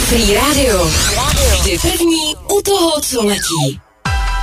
Free Radio. Vždy první u toho, co letí.